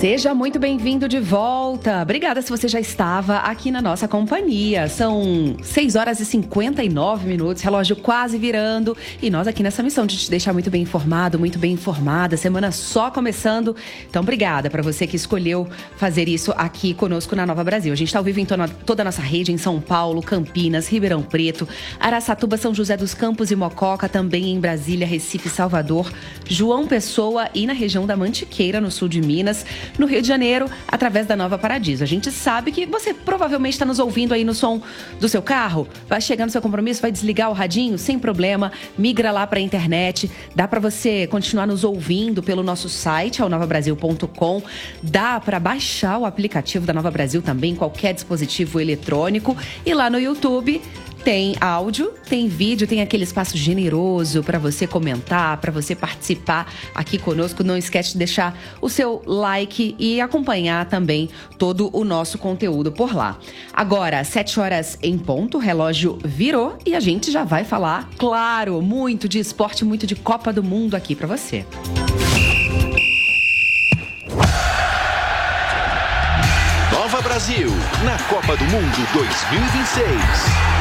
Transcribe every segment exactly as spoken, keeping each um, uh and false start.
Seja muito bem-vindo de volta. Obrigada se você já estava aqui na nossa companhia. São seis horas e cinquenta e nove minutos, relógio quase virando. E nós aqui nessa missão de te deixar muito bem informado, muito bem informada. Semana só começando. Então, obrigada para você que escolheu fazer isso aqui conosco na Nova Brasil. A gente está ao vivo em toda a nossa rede, em São Paulo, Campinas, Ribeirão Preto, Araçatuba, São José dos Campos e Mococa, também em Brasília, Recife, Salvador, João Pessoa e na região da Mantiqueira, no sul de Minas. No Rio de Janeiro, através da Nova Paradiso. A gente sabe que você provavelmente está nos ouvindo aí no som do seu carro, vai chegar no seu compromisso, vai desligar o radinho, sem problema, migra lá para a internet, dá para você continuar nos ouvindo pelo nosso site, ao nova brasil ponto com, dá para baixar o aplicativo da Nova Brasil também, qualquer dispositivo eletrônico, e lá no YouTube tem áudio, tem vídeo, tem aquele espaço generoso para você comentar, para você participar aqui conosco. Não esquece de deixar o seu like e acompanhar também todo o nosso conteúdo por lá. Agora, sete horas em ponto, o relógio virou e a gente já vai falar, claro, muito de esporte, muito de Copa do Mundo aqui para você. Nova Brasil, na Copa do Mundo dois mil e vinte e seis.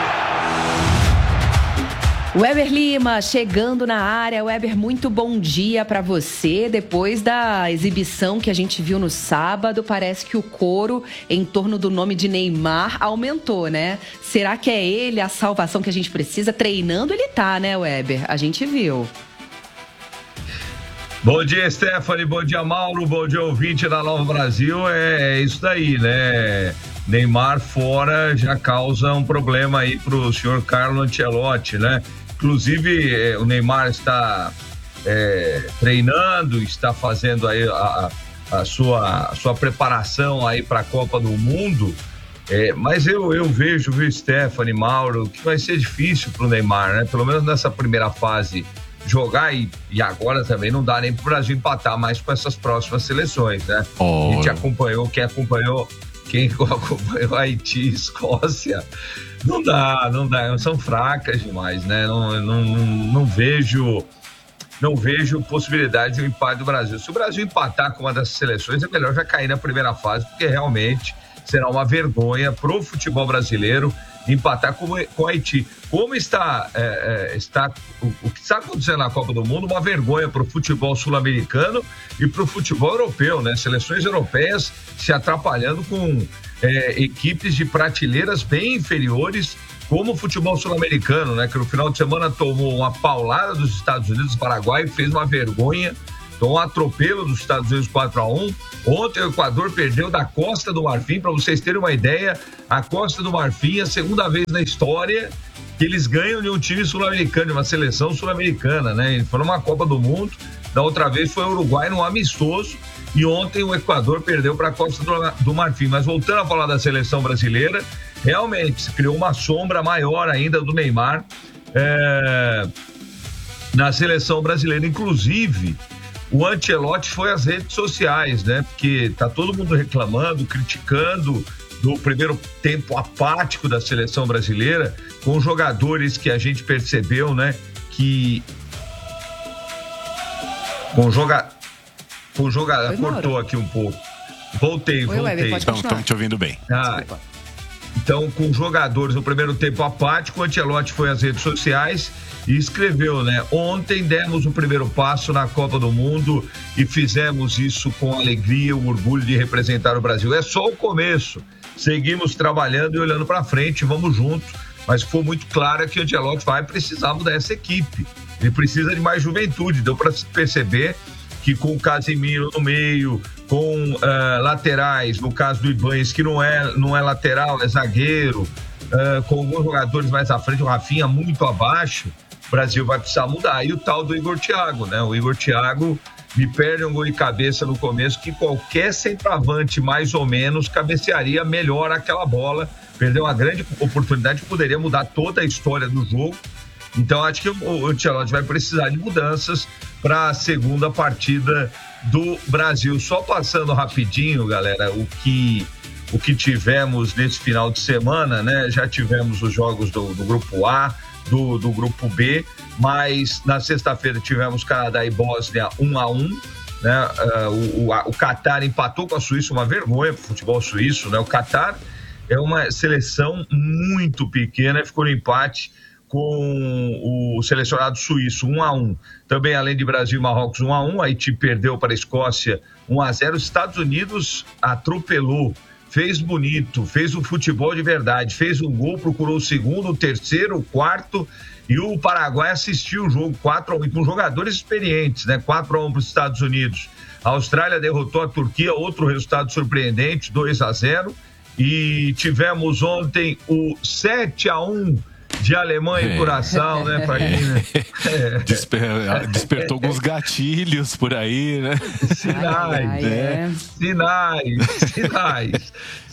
Weber Lima chegando na área. Weber, muito bom dia para você. Depois da exibição que a gente viu no sábado, parece que o coro em torno do nome de Neymar aumentou, né? Será que é ele a salvação que a gente precisa? Treinando ele tá, né, Weber? A gente viu. Bom dia, Stephanie. Bom dia, Mauro. Bom dia, ouvinte da Nova Brasil. É, é isso daí, né? Neymar fora já causa um problema aí pro senhor Carlo Ancelotti, né? Inclusive, eh, o Neymar está eh, treinando, está fazendo aí a, a, sua, a sua preparação aí para a Copa do Mundo, eh, mas eu, eu vejo, viu, Stephanie, Mauro, que vai ser difícil para o Neymar, né? Pelo menos nessa primeira fase jogar e, e agora também não dá nem para o Brasil empatar mais com essas próximas seleções, né? Oh. A gente acompanhou, quem acompanhou, quem acompanhou Haiti, Escócia, não dá, não dá, são fracas demais, né? Não, não, não, não vejo, não vejo possibilidade de um empate do Brasil. Se o Brasil empatar com uma dessas seleções, é melhor já cair na primeira fase, porque realmente será uma vergonha pro futebol brasileiro empatar com, com Haiti. Como está, é, é, está o, o que está acontecendo na Copa do Mundo, uma vergonha para o futebol sul-americano e para o futebol europeu, né? Seleções europeias se atrapalhando com é, equipes de prateleiras bem inferiores, como o futebol sul-americano, né? Que no final de semana tomou uma paulada dos Estados Unidos, do Paraguai, fez uma vergonha. Então, um atropelo dos Estados Unidos quatro a um. Ontem o Equador perdeu da Costa do Marfim. Para vocês terem uma ideia, a Costa do Marfim é a segunda vez na história que eles ganham de um time sul-americano, de uma seleção sul-americana, né? Foi numa Copa do Mundo. Da outra vez foi o Uruguai num amistoso. E ontem o Equador perdeu para a Costa do Marfim. Mas voltando a falar da seleção brasileira, realmente se criou uma sombra maior ainda do Neymar é, na seleção brasileira. Inclusive, o Ancelotti foi às redes sociais, né? Porque tá todo mundo reclamando, criticando do primeiro tempo apático da seleção brasileira, com jogadores que a gente percebeu, né? Que com joga com jogador cortou aqui um pouco. Voltei, Oi, voltei. Estamos te ouvindo bem. Ah, então, com jogadores no primeiro tempo apático, o Ancelotti foi às redes sociais e escreveu, né? Ontem demos o primeiro passo na Copa do Mundo e fizemos isso com alegria, o orgulho de representar o Brasil. É só o começo. Seguimos trabalhando e olhando para frente, vamos juntos. Mas ficou muito claro que o Ancelotti vai precisar mudar essa equipe. Ele precisa de mais juventude. Deu para perceber que com o Casemiro no meio, com uh, laterais, no caso do Ibanez, que não é, não é lateral, é zagueiro, uh, com alguns jogadores mais à frente, o Rafinha muito abaixo, o Brasil vai precisar mudar. E o tal do Igor Thiago, né? O Igor Thiago me perde um gol de cabeça no começo, que qualquer centroavante mais ou menos cabecearia melhor aquela bola. Perdeu uma grande oportunidade que poderia mudar toda a história do jogo. Então acho que o Ancelotti vai precisar de mudanças para a segunda partida do Brasil. Só passando rapidinho, galera, o que, o que tivemos nesse final de semana, né? Já tivemos os jogos do, do grupo A, do, do grupo B, mas na sexta-feira tivemos Canadá e Bósnia um a um, né? Uh, o, o, o Catar empatou com a Suíça, uma vergonha para o futebol suíço, né? O Catar é uma seleção muito pequena, ficou no empate com o selecionado suíço, um a um. Também, além de Brasil e Marrocos, um a um. Haiti perdeu para a Escócia, um a zero. Os Estados Unidos atropelou, fez bonito, fez o futebol de verdade, fez um gol, procurou o segundo, o terceiro, o quarto, e o Paraguai assistiu o jogo quatro a um, com jogadores experientes, né? quatro a um para os Estados Unidos. A Austrália derrotou a Turquia, outro resultado surpreendente, dois a zero. E tivemos ontem o sete a um de Alemanha e Curaçao, né, Paquinha? É. Desper... Despertou alguns gatilhos por aí, né? Sinais, ai, ai, né? É. Sinais, sinais.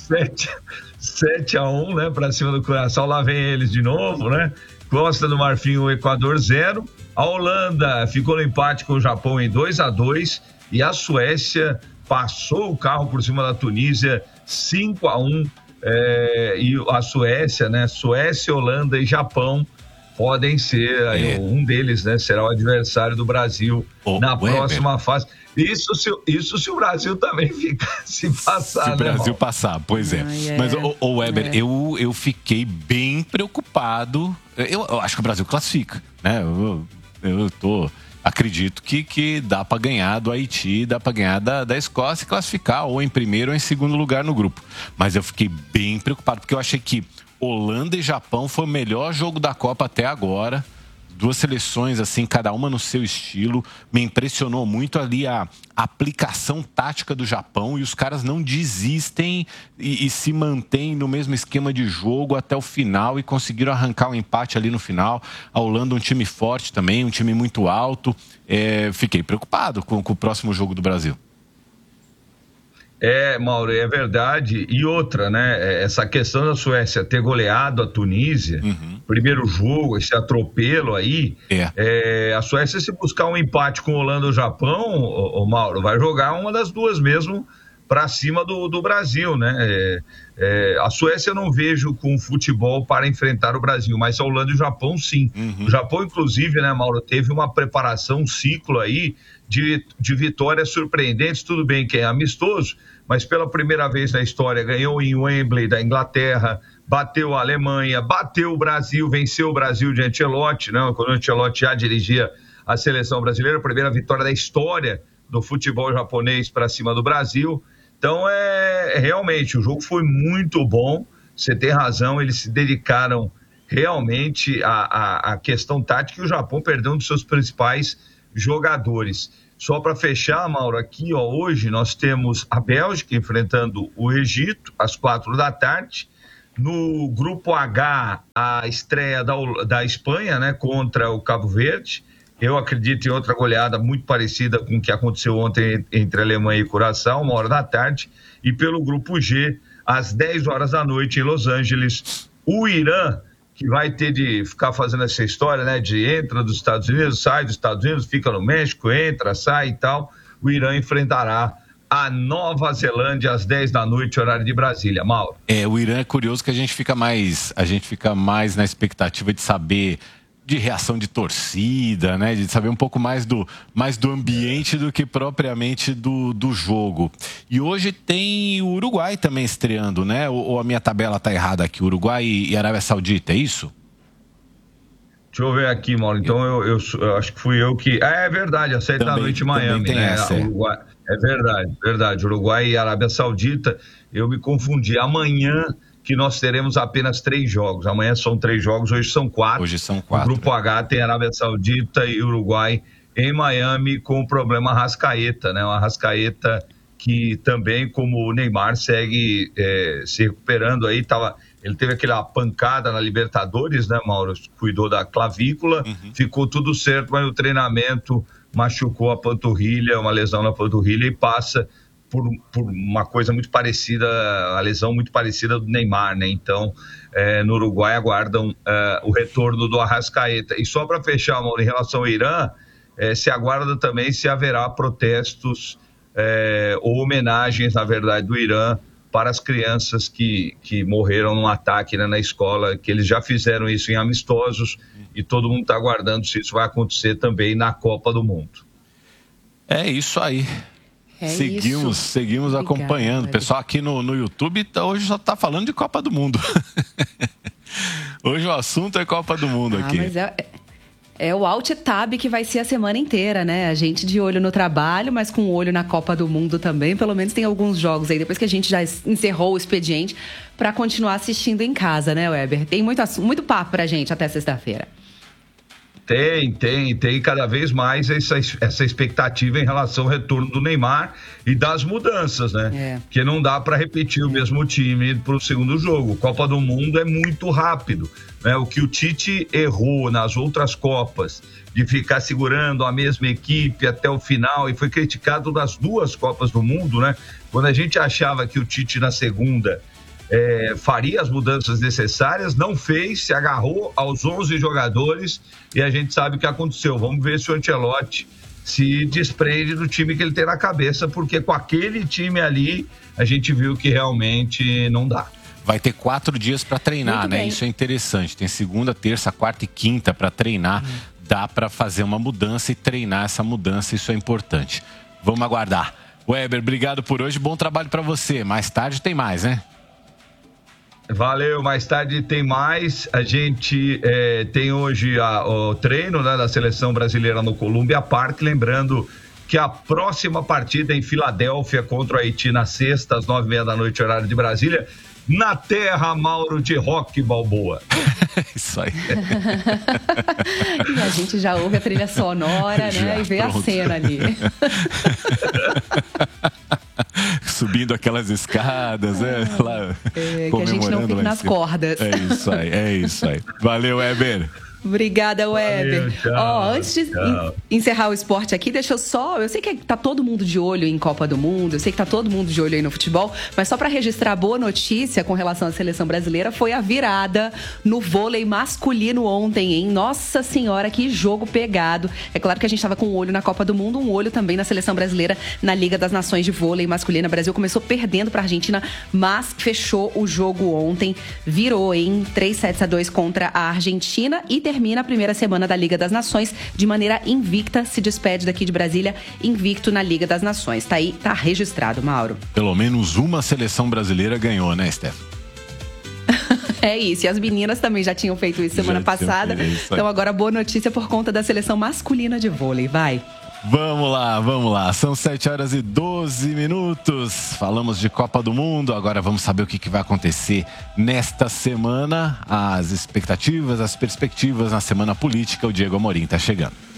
sete a um, né, para cima do Curaçao. Lá vem eles de novo, né? Costa do Marfim, o Equador, zero. A Holanda ficou no empate com o Japão em dois a dois. E a Suécia passou o carro por cima da Tunísia, cinco a um, é, e a Suécia, né? Suécia, Holanda e Japão podem ser, aí, é. um deles, né? Será o adversário do Brasil oh, na Weber. próxima fase. Isso se, isso se o Brasil também ficar, se passar, Se né, o Brasil irmão? passar, pois é. Ai, é. Mas, ô, ô Weber, é. eu, eu fiquei bem preocupado. Eu, eu acho que o Brasil classifica, né? Eu, eu tô... Acredito que, que dá para ganhar do Haiti, dá para ganhar da, da Escócia e classificar ou em primeiro ou em segundo lugar no grupo. Mas eu fiquei bem preocupado, porque eu achei que Holanda e Japão foi o melhor jogo da Copa até agora. Duas seleções, assim, cada uma no seu estilo. Me impressionou muito ali a aplicação tática do Japão e os caras não desistem e, e se mantêm no mesmo esquema de jogo até o final e conseguiram arrancar um empate ali no final. A Holanda, um time forte também, um time muito alto. É, fiquei preocupado com, com o próximo jogo do Brasil. É, Mauro, é verdade. E outra, né? Essa questão da Suécia ter goleado a Tunísia, uhum. primeiro jogo, esse atropelo aí, é. É, a Suécia, se buscar um empate com Holanda ou Japão, o, o Mauro, vai jogar uma das duas mesmo para cima do, do Brasil, né? É, é, a Suécia eu não vejo com futebol para enfrentar o Brasil, mas a Holanda e o Japão sim. Uhum. O Japão, inclusive, né, Mauro, teve uma preparação, um ciclo aí de, de vitórias surpreendentes, tudo bem que é amistoso, mas pela primeira vez na história ganhou em Wembley da Inglaterra, bateu a Alemanha, bateu o Brasil, venceu o Brasil de Ancelotti, né? Quando o Ancelotti já dirigia a seleção brasileira, a primeira vitória da história do futebol japonês para cima do Brasil. Então, é realmente, o jogo foi muito bom, você tem razão, eles se dedicaram realmente à, à, à questão tática e o Japão perdeu um dos seus principais jogadores. Só para fechar, Mauro, aqui, ó, hoje nós temos a Bélgica enfrentando o Egito às quatro da tarde. No grupo H, a estreia da, da Espanha, né, contra o Cabo Verde. Eu acredito em outra goleada muito parecida com o que aconteceu ontem entre Alemanha e Curaçao, uma hora da tarde. E pelo grupo G, às dez horas da noite em Los Angeles, o Irã, que vai ter de ficar fazendo essa história, né, de entra dos Estados Unidos, sai dos Estados Unidos, fica no México, entra, sai e tal. O Irã enfrentará a Nova Zelândia às dez da noite, horário de Brasília. Mauro. É, o Irã é curioso que a gente fica mais, a gente fica mais na expectativa de saber de reação de torcida, né, de saber um pouco mais do, mais do ambiente do que propriamente do, do jogo. E hoje tem o Uruguai também estreando, né? Ou, ou a minha tabela tá errada aqui, Uruguai e, e Arábia Saudita, é isso? Deixa eu ver aqui, Mauro. Então eu, eu, eu acho que fui eu que... Ah, é verdade, às sete da noite em Miami, tem né? Essa, é. Uruguai... é verdade, verdade. Uruguai e Arábia Saudita, eu me confundi. Amanhã que nós teremos apenas três jogos. Amanhã são três jogos, hoje são quatro. Hoje são quatro. O grupo né? H tem Arábia Saudita e Uruguai em Miami com o problema Arrascaeta, né? Uma Arrascaeta que também, como o Neymar, segue é, se recuperando aí. Tava, ele teve aquela pancada na Libertadores, né, Mauro? Cuidou da clavícula, uhum. ficou tudo certo, mas o treinamento machucou a panturrilha, uma lesão na panturrilha e passa Por, por uma coisa muito parecida, a lesão muito parecida do Neymar, né? Então, é, no Uruguai aguardam é, o retorno do Arrascaeta. E só para fechar, Mauro, em relação ao Irã, é, se aguarda também se haverá protestos é, ou homenagens, na verdade, do Irã para as crianças que, que morreram num ataque, né, na escola, que eles já fizeram isso em amistosos e todo mundo está aguardando se isso vai acontecer também na Copa do Mundo. É isso aí. É seguimos, isso. seguimos Obrigada, acompanhando. O pessoal aqui no, no YouTube tá, hoje só tá falando de Copa do Mundo. Hoje o assunto é Copa do Mundo ah, aqui. Mas é, é o Alt Tab que vai ser a semana inteira, né? A gente de olho no trabalho, mas com olho na Copa do Mundo também. Pelo menos tem alguns jogos aí, depois que a gente já encerrou o expediente, para continuar assistindo em casa, né, Weber? Tem muito, muito papo pra gente até sexta-feira. Tem, tem, tem cada vez mais essa, essa expectativa em relação ao retorno do Neymar e das mudanças, né? É. Porque não dá para repetir o mesmo time para o segundo jogo. Copa do Mundo é muito rápido, né? O que o Tite errou nas outras Copas, de ficar segurando a mesma equipe até o final, e foi criticado nas duas Copas do Mundo, né? Quando a gente achava que o Tite na segunda É, faria as mudanças necessárias, não fez, se agarrou aos onze jogadores e a gente sabe o que aconteceu. Vamos ver se o Ancelotti se desprende do time que ele tem na cabeça, porque com aquele time ali a gente viu que realmente não dá. Vai ter quatro dias para treinar, Muito né? bem. Isso é interessante. Tem segunda, terça, quarta e quinta para treinar. Hum. Dá para fazer uma mudança e treinar essa mudança, isso é importante. Vamos aguardar. Weber, obrigado por hoje, bom trabalho para você. Mais tarde tem mais, né? Valeu, mais tarde tem mais. A gente é, tem hoje a, o treino, né, da seleção brasileira no Columbia Park, lembrando que a próxima partida é em Filadélfia contra o Haiti na sexta, às nove e meia da noite, horário de Brasília, na terra, Mauro, de Rock Balboa. Isso aí. E a gente já ouve a trilha sonora, Já, né? E vê pronto. a cena ali. Subindo aquelas escadas, né? Lá, É, que a gente não fique nas cordas. É isso aí, é isso aí. Valeu, Weber. Obrigada, Weber. Valeu, tchau, Ó, antes de tchau. en- encerrar o esporte aqui, deixa eu só... Eu sei que tá todo mundo de olho em Copa do Mundo, eu sei que tá todo mundo de olho aí no futebol, mas só para registrar a boa notícia com relação à seleção brasileira, foi a virada no vôlei masculino ontem, hein? Nossa Senhora, que jogo pegado. É claro que a gente tava com um olho na Copa do Mundo, um olho também na seleção brasileira na Liga das Nações de Vôlei masculina. O Brasil começou perdendo pra Argentina, mas fechou o jogo ontem, virou em três sets a dois contra a Argentina e termina a primeira semana da Liga das Nações de maneira invicta, se despede daqui de Brasília, invicto na Liga das Nações. Tá aí, tá registrado, Mauro. Pelo menos uma seleção brasileira ganhou, né, Steph? É isso, e as meninas também já tinham feito isso semana Já tinham passada. feito isso aí. Então agora boa notícia por conta da seleção masculina de vôlei, vai. Vamos lá, vamos lá. São sete horas e doze minutos. Falamos de Copa do Mundo. Agora vamos saber o que, que vai acontecer nesta semana. As expectativas, as perspectivas na semana política. O Diego Amorim está chegando.